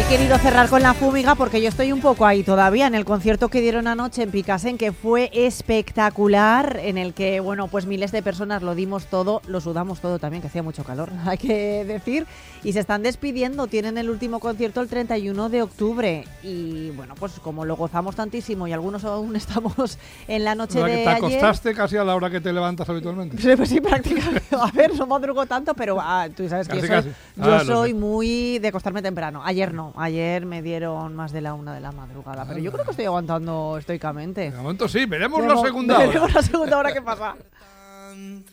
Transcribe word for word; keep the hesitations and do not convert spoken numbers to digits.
he querido cerrar con la fúmiga porque yo estoy un poco ahí todavía en el concierto que dieron anoche en Picasen, que fue espectacular, en el que, bueno, pues miles de personas lo dimos todo, lo sudamos todo también, que hacía mucho calor, hay que decir, y se están despidiendo, tienen el último concierto el treinta y uno de octubre, y bueno, pues como lo gozamos tantísimo y algunos aún estamos en la noche ¿Te de ayer... ¿Te acostaste casi a la hora que te levantas habitualmente? Sí, pues sí, prácticamente. A ver, no madrugo tanto, pero ah, tú sabes que Casi, yo soy, casi. yo Ah, lo soy sé. muy de acostarme temprano. Ayer no, ayer me dieron más de la una de la madrugada, pero yo creo que estoy aguantando estoicamente. De momento sí, veremos De la mo- segunda hora. Veremos la segunda hora qué pasa.